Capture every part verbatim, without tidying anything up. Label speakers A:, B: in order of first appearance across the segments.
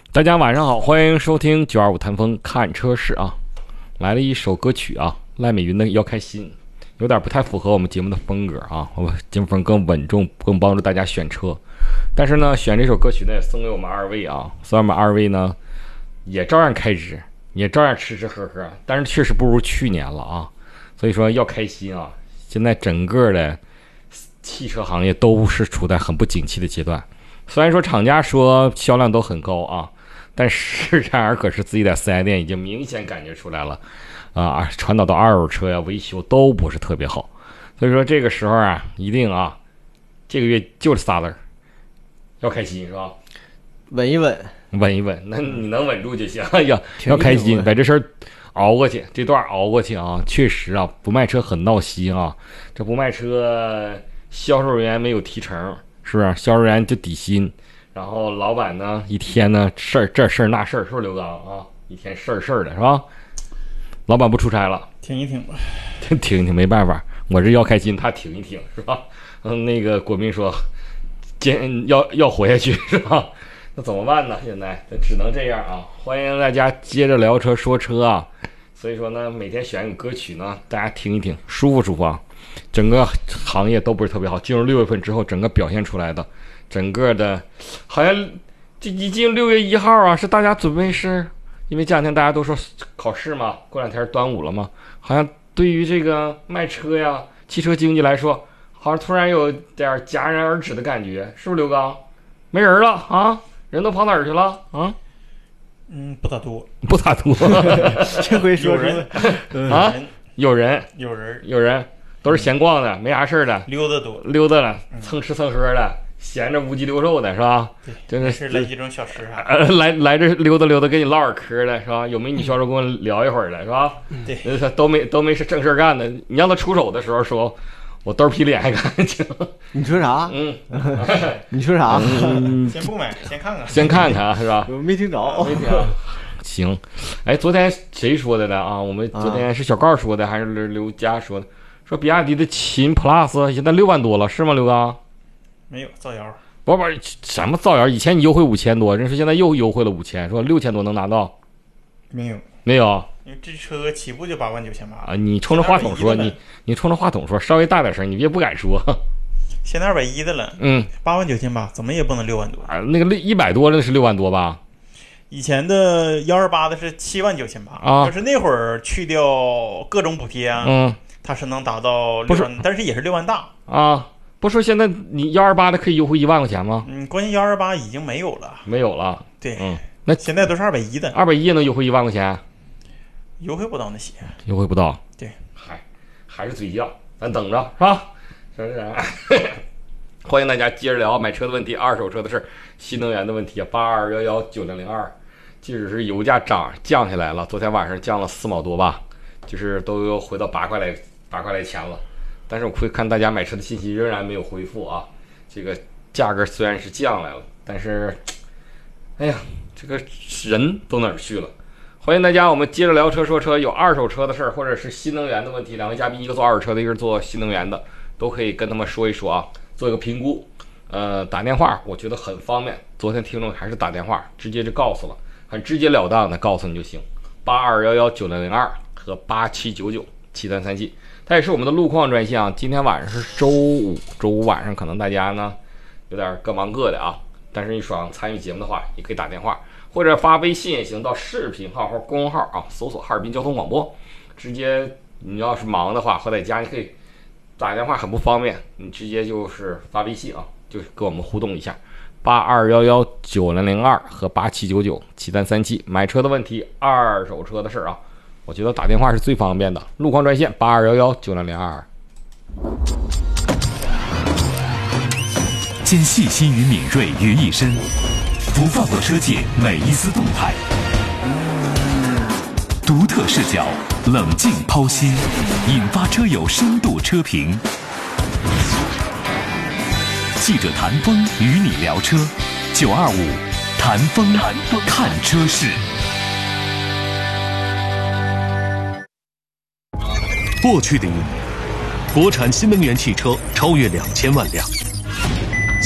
A: 大家晚上好，欢迎收听九二五谈风看车市啊，来了一首歌曲啊，赖美云的《要开心》，有点不太符合我们节目的风格啊，我们节目风格更稳重，更帮助大家选车。但是呢，选这首歌曲呢，也送给我们二位啊，送给我们二位呢，也照样开支，也照样吃吃喝喝，但是确实不如去年了啊。所以说要开心啊！现在整个的汽车行业都是处在很不景气的阶段，虽然说厂家说销量都很高啊。但是然而可是自己在四 S 店已经明显感觉出来了啊，传导到二手车呀、维修都不是特别好，所以说这个时候啊，一定啊，这个月就是仨字儿，要开心是吧？
B: 稳一稳，
A: 稳一稳，那你能稳住就行。哎呀，要开心，把这事儿熬过去，这段熬过去啊，确实啊，不卖车很闹心啊，这不卖车，销售人员没有提成，是不是？销售人员就底薪。然后老板呢，一天呢事儿这事儿那事儿，是不是刘刚啊？一天事儿事儿的是吧？老板不出差了，
C: 挺一挺吧，
A: 挺一挺没办法，我这要开心，他挺一挺是吧？嗯，那个国民说，坚要要活下去是吧？那怎么办呢？现在只能这样啊！欢迎大家接着聊车说车啊！所以说呢，每天选一个歌曲呢，大家听一听，舒服舒服啊！整个行业都不是特别好，进入六月份之后，整个表现出来的。整个的，好像这已经六月一号啊，是大家准备是，因为这两天大家都说考试嘛，过两天端午了嘛，好像对于这个卖车呀、汽车经济来说，好像突然有点戛然而止的感觉，是不是刘刚？没人了啊，人都跑哪儿去了啊？
C: 嗯，不咋多，
A: 不咋多，
B: 这回说
C: 人
A: 啊，有人，
C: 有人，
A: 有人，都是闲逛的，没啥事的，
C: 溜达多，
A: 溜达了，蹭吃蹭喝的。闲着无鸡六兽的是吧？
C: 对，
A: 真的
C: 是来几种小吃啥、
A: 呃，来来这溜达溜达，跟你唠会嗑的是吧？有美女销售跟我聊一会儿的是吧？
C: 对，
A: 都没都没是正事干的。你让他出手的时候说，我兜皮脸还干净。
B: 你说啥？
A: 嗯，
B: 你说啥？
A: 嗯，
C: 先不买，先看看，
A: 先看看是吧？
B: 我没听着，
A: 没听着。行，哎，昨天谁说的呢？啊，我们昨天是小告说的，还是刘佳说的？说比亚迪的秦 Plus 现在六万多了，是吗？刘刚？
C: 没有造谣，
A: 不不，什么造谣？以前你优惠五千多，人说现在又优惠了五千，说六千多能拿到，
C: 没有，
A: 没有。
C: 因为这车起步就八万九千八
A: 啊！你冲着话筒说，你你冲着话筒说，稍微大点声，你别不敢说。
C: 现在二百一的了，
A: 嗯，
C: 八万九千八，怎么也不能六万多
A: 啊！那个一百多的是六万多吧？
C: 以前的幺二八的是七万九千八
A: 啊，
C: 就是那会儿去掉各种补贴啊，
A: 嗯，
C: 它是能达到六万，但是也是六万大
A: 啊。不说现在你幺二八的可以优惠一万块钱吗？
C: 嗯，关键幺二八已经没有了，
A: 没有了。
C: 对，
A: 嗯，那
C: 现在都是二百一的，
A: 二百一能优惠一万块钱？
C: 优惠不到那些，
A: 优惠不到。
C: 对，
A: 还还是嘴犟，咱等着是吧？是不是？欢迎大家接着聊买车的问题、二手车的事、新能源的问题啊！八二幺幺九零零二，即使是油价涨降下来了，昨天晚上降了四毛多吧，就是都又回到八块来八块来钱了。但是我会看大家买车的信息仍然没有恢复啊，这个价格虽然是降来了，但是，哎呀，这个人都哪儿去了？欢迎大家，我们接着聊车说车，有二手车的事儿，或者是新能源的问题，两位嘉宾一个做二手车的，一个做新能源的，都可以跟他们说一说啊，做一个评估。呃，打电话我觉得很方便，昨天听众还是打电话直接就告诉了，很直截了当的告诉你就行，八二幺幺九零零二和八七九九七三三七。它也是我们的路况专线啊。今天晚上是周五，周五晚上可能大家呢有点各忙各的啊，但是你想参与节目的话，也可以打电话或者发微信也行，到视频号或公众号啊，搜索哈尔滨交通广播，直接你要是忙的话或在家，你可以打电话很不方便，你直接就是发微信啊，就跟我们互动一下。八二幺幺九零零二和八七九九七三三七，买车的问题、二手车的事啊。我觉得打电话是最方便的，路况专线八二幺幺九零零二。
D: 将细心与敏锐于一身，不放过车界每一丝动态，独特视角，冷静剖析，引发车友深度车评。记者谭峰与你聊车，九二五谭峰看车市。过去的一年，国产新能源汽车超越两千万辆，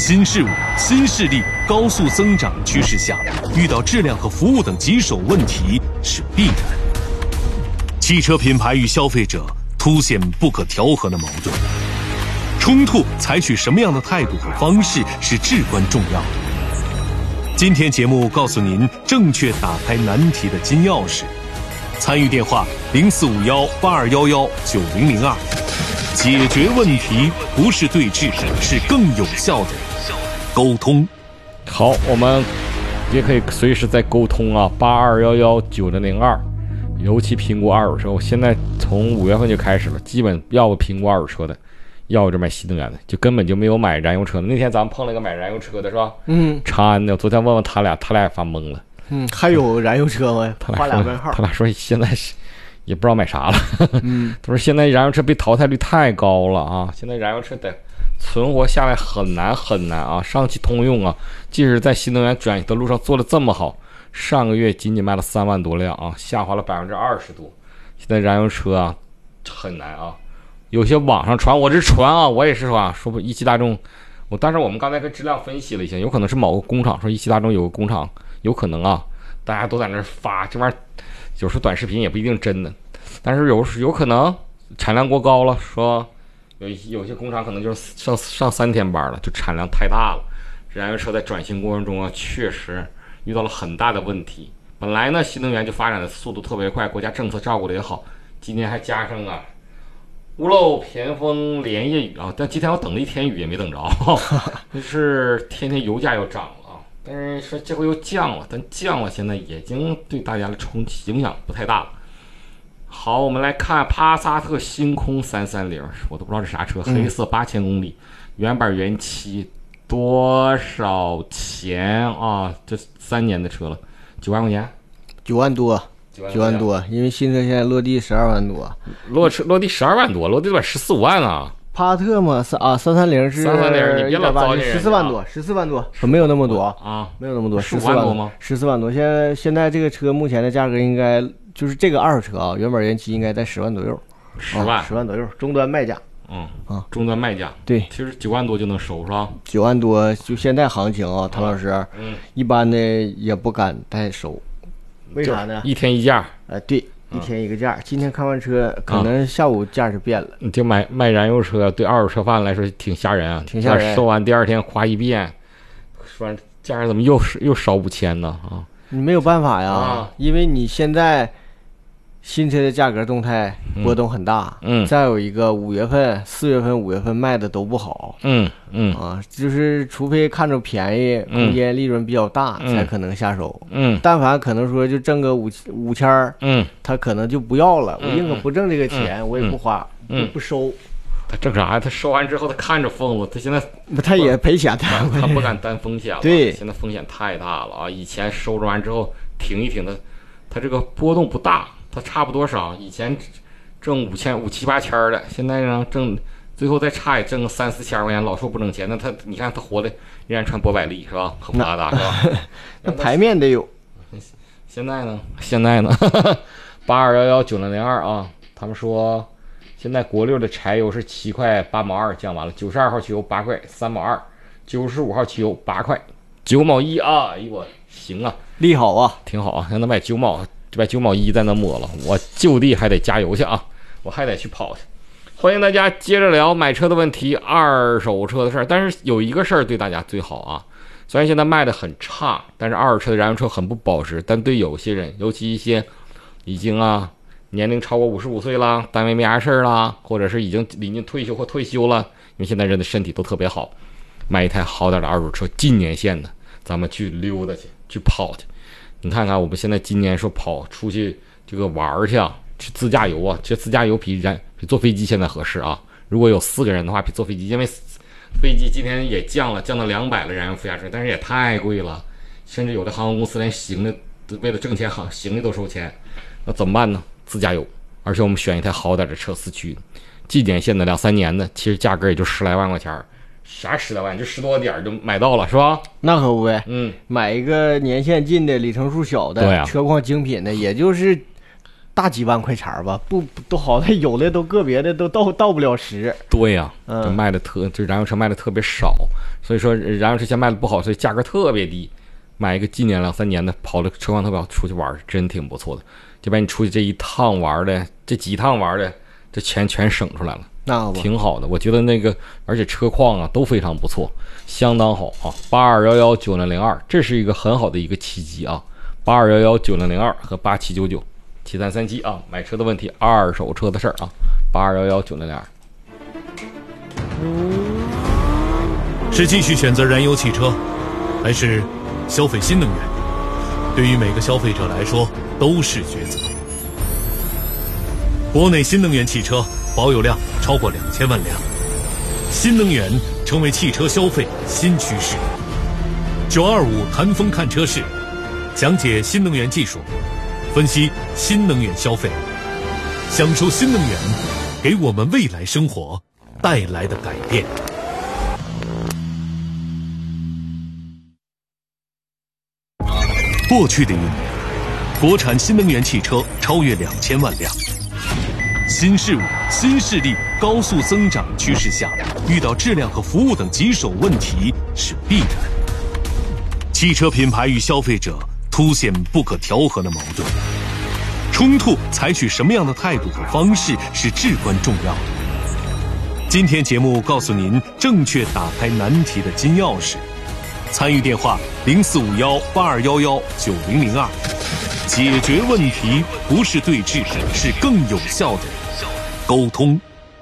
D: 新事物、新势力高速增长趋势下，遇到质量和服务等棘手问题是必然。汽车品牌与消费者凸显不可调和的矛盾，冲突采取什么样的态度和方式是至关重要的。今天节目告诉您正确打开难题的金钥匙。参与电话零四五幺八二幺幺九零零二。解决问题不是对峙，是更有效的沟通。
A: 好，我们也可以随时在沟通啊，八二幺幺九零零二。尤其评估二手车，我现在从五月份就开始了，基本要不评估二手车的，要不就买新能源的，就根本就没有买燃油车的。那天咱们碰了一个买燃油车的是吧？
B: 嗯，
A: 长安的，昨天问问他俩，他俩也发懵了。
B: 嗯，还有燃油车吗？
A: 他俩
B: 画俩问号。
A: 他俩说现在是也不知道买啥了。
B: 嗯，
A: 他说现在燃油车被淘汰率太高了啊，现在燃油车得存活下来很难很难啊。上汽通用啊，即使在新能源转型的路上做得这么好，上个月仅仅卖了三万多辆啊，下滑了百分之二十多。现在燃油车啊很难啊，有些网上传，我这传啊，我也是说啊，说不一汽大众，我但是我们刚才跟质量分析了一下，有可能是某个工厂说一汽大众有个工厂，有可能啊，大家都在那发这玩意儿，有时候短视频也不一定真的，但是有有可能产量过高了，说有有些工厂可能就是上上三天班了，就产量太大了。燃油车在转型过程中啊，确实遇到了很大的问题。本来呢，新能源就发展的速度特别快，国家政策照顾的也好，今天还加上啊屋漏偏逢连夜雨啊，但今天我等了一天雨也没等着，就是天天油价又涨了啊，但是说这回又降了，但降了现在已经对大家的冲击影响不太大了。好，我们来看帕萨特星空三三零，我都不知道这啥车，黑色八千公里，原版原漆，多少钱啊？这三年的车了，九万块钱，
B: 九万多，九万多，因为新车现在落地十二万多，
A: 落车落地十二万多，落地得十四五万啊。
B: 帕萨特嘛，三啊三三零是
A: 三三零，你别老糟践人家啊，
B: 十四万多，十四万多，没有那么多
A: 啊，
B: 没有那么多，
A: 十四万多吗？
B: 十四万多，现在现在这个车目前的价格应该就是这个二手车啊，原本原漆应该在十万左右，
A: 十万，
B: 十万左右，终端卖价。
A: 嗯
B: 啊，
A: 终端卖价
B: 对，
A: 其实九万多就能收是吧？
B: 九万多就现在行情啊，唐老师，
A: 嗯，
B: 一般的也不敢太收，为啥呢？
A: 一天一价，
B: 呃，对，一天一个价。今天看完车，可能下午价就变了。
A: 你就买卖燃油车，对二手车贩来说挺吓人啊，
B: 挺吓人。
A: 收完第二天夸一遍，说价格怎么又又少五千呢？啊，
B: 你没有办法呀，
A: 啊、
B: 因为你现在。新车的价格动态波动很大，
A: 嗯，
B: 再有一个五月份、四月份、五月份卖的都不好，
A: 嗯嗯
B: 啊，就是除非看着便宜，空间利润比较大，
A: 嗯、
B: 才可能下手，
A: 嗯，
B: 但凡可能说就挣个五五千儿，
A: 嗯，
B: 他可能就不要了，
A: 嗯、
B: 我宁可不挣这个钱，
A: 嗯、
B: 我也不花，
A: 嗯，
B: 不收。
A: 他挣啥呀？他收完之后，他看着疯了，他现在
B: 他也赔钱的，
A: 他不敢担风险了，
B: 对，
A: 现在风险太大了啊！以前收着完之后停一停的，他这个波动不大。他差不多少？以前挣五千五七八千的，现在呢挣最后再差也挣个三四千块钱，老说不挣钱。那他你看他活的依然穿博百利是吧？很发达是吧？
B: 那牌面得有。
A: 现在呢？现在呢？八二幺幺九零零二啊，他们说现在国六的柴油是七块八毛二降完了，九十二号汽油八块三毛二，九十五号汽油八块九毛一啊！哎呦我行啊，
B: 利好啊，
A: 挺好啊，让他买九毛。就把九毛一在那摸了，我就地还得加油去啊，我还得去跑去。欢迎大家接着聊买车的问题，二手车的事儿。但是有一个事儿对大家最好啊，虽然现在卖的很差，但是二手车的燃油车很不保值。但对有些人，尤其一些已经啊年龄超过五十五岁啦，单位没啥事儿啦，或者是已经临近退休或退休了，因为现在人的身体都特别好，买一台好点的二手车，近年限的，咱们去溜达去，去跑去。你看看我们现在今年说跑出去这个玩去啊，去自驾游啊，这自驾游比燃比坐飞机现在合适啊。如果有四个人的话，比坐飞机，因为飞机今天也降了，降到两百了燃油附加值，但是也太贵了，甚至有的航空公司连行李为了挣钱，行行李都收钱，那怎么办呢？自驾游，而且我们选一台好点的车，四驱，近年限的两三年的，其实价格也就十来万块钱。啥十来万，就十多点就买到了，是吧？
B: 那可不呗。
A: 嗯，
B: 买一个年限近的、里程数小的、
A: 对啊、
B: 车况精品的，也就是大几万块钱吧，不都好的有的都个别的都到到不了十。
A: 对呀、啊，
B: 嗯，
A: 就卖的特，就燃油车卖的特别少，所以说燃油车现在卖的不好，所以价格特别低。买一个今年两三年的，跑的车况特别好，出去玩真挺不错的。就把你出去这一趟玩的，这几趟玩的，这钱全省出来了，
B: 那
A: 挺好的。我觉得那个，而且车况啊都非常不错，相当好啊。八二幺幺九零零二，这是一个很好的一个契机啊。八二幺幺九零零二和八七九九七三三七啊，买车的问题，二手车的事儿啊。八二幺幺九零零二，
D: 是继续选择燃油汽车，还是消费新能源？对于每个消费者来说都是抉择。国内新能源汽车保有量超过两千万辆，新能源成为汽车消费新趋势。九二五谈风看车市，讲解新能源技术，分析新能源消费，享受新能源给我们未来生活带来的改变。过去的一年，国产新能源汽车超越两千万辆。新事物、新势力高速增长趋势下，遇到质量和服务等棘手问题是必然。汽车品牌与消费者凸显不可调和的矛盾，冲突采取什么样的态度和方式是至关重要的。今天节目告诉您正确打开难题的金钥匙。参与电话零四五幺八二幺幺九零零二，解决问题不是对峙，是更有效的沟通。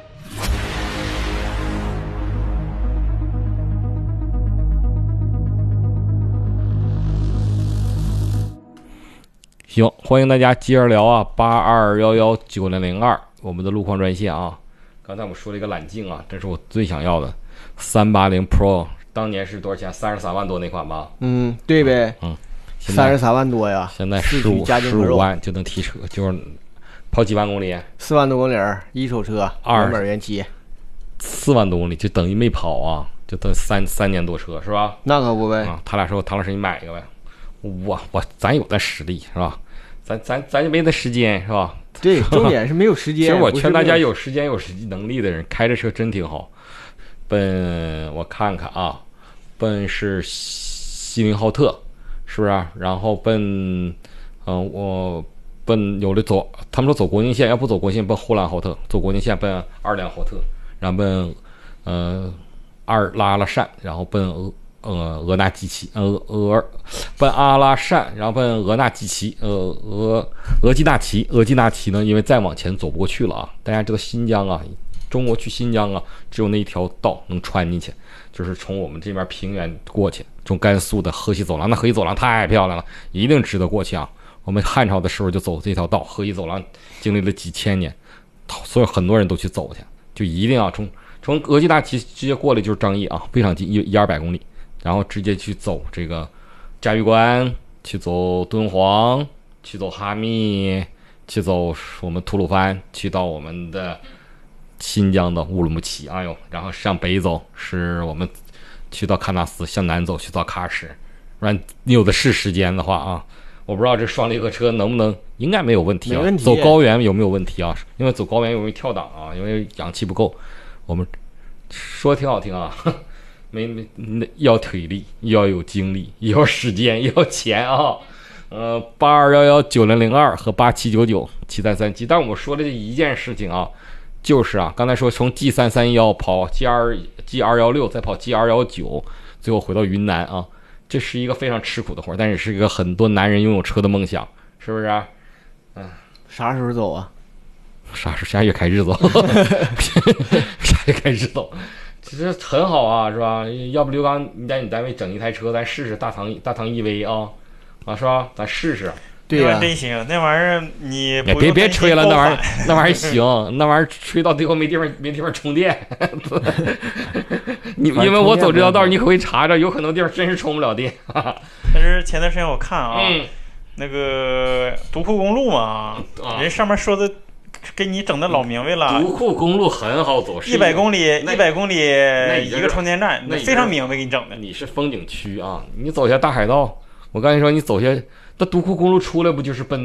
A: 行，欢迎大家接着聊啊，八二幺幺九零零二，我们的路况专线啊。刚才我们说了一个揽境啊，这是我最想要的三八零 Pro。当年是多少钱？三十三万多那款吧？
B: 嗯，对呗。
A: 嗯，
B: 三十三万多呀。
A: 现在十五十五万就能提车，就是跑几万公里？
B: 四万多公里，一手车，
A: 二
B: 本原漆，
A: 四万多公里就等于没跑啊，就等三三年多车是吧？
B: 那可不呗。
A: 啊，他俩说唐老师你买一个呗，我我咱有那实力是吧？咱咱咱就没那时间是吧？
B: 对，重点是没有时间。
A: 其实我劝大家有时间有实际能力的人开着车真挺好。奔我看看啊，奔是锡林浩特，是不是、啊？然后奔，嗯、呃，我奔有的走，他们说走国境线，要不走国境线奔呼兰浩特，走国境线奔二良浩特，然后奔呃二拉拉善，然后奔俄呃俄纳基奇，呃俄奔阿拉善，然后奔俄纳基奇，呃俄俄基纳奇，俄基纳奇呢，因为再往前走不过去了啊，大家知道新疆啊。中国去新疆啊，只有那一条道能穿进去，就是从我们这边平原过去，从甘肃的河西走廊。那河西走廊太漂亮了，一定值得过去啊！我们汉朝的时候就走这条道，河西走廊经历了几千年，所以很多人都去走去，就一定要从从额济纳旗直接过来就是张掖啊，非常近，一一二百公里，然后直接去走这个嘉峪关，去走敦煌，去走哈密，去走我们吐鲁番，去到我们的。新疆的乌鲁木齐，哎呦，然后向北走是我们去到喀纳斯，向南走去到喀什，不然你有的是时间的话啊，我不知道这双离合车能不能，应该没有问题啊。
B: 没问题。
A: 走高原有没有问题啊？因为走高原容易跳档啊，因为氧气不够。我们说挺好听啊，没没要体力，要有精力，要时间，要钱啊。呃，八二幺幺九零零二和八七九九七三三七，但我们说的这一件事情啊。就是啊，刚才说从 G 三三一跑 G 二 G 二一六，再跑 G 二一九，最后回到云南啊，这是一个非常吃苦的活，但是是一个很多男人拥有车的梦想，是不是啊？
B: 嗯，啥时候走啊？
A: 啥时候？下月开日走，下月开日走，其实很好啊，是吧？要不刘刚，你在你单位整一台车，咱试试大唐大唐 E V 啊，啊是吧？咱试试。
B: 对呀、
C: 啊，真行，那玩意儿你
A: 别别别吹了，那玩意儿那玩意儿行，那玩意儿吹到最后没地方没地方充电。你因为我走这条道，你可会查着，有很多地方真是充不了电。
C: 但是前段时间我看啊，
A: 嗯、
C: 那个独库公路嘛，啊、人上面说的给你整的老明白了。
A: 独库公路很好走，
C: 一百公里，一百公里一个充电站，那非常明白给你整的。
A: 你是风景区啊，你走下大海道，我刚才说你走下。那独库公路出来不就是奔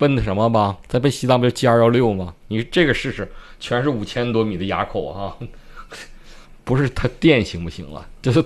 A: 问的什么吧？咱被西藏不是 G 二一六吗？你这个试试，全是五千多米的垭口哈、啊，不是它电行不行了，这是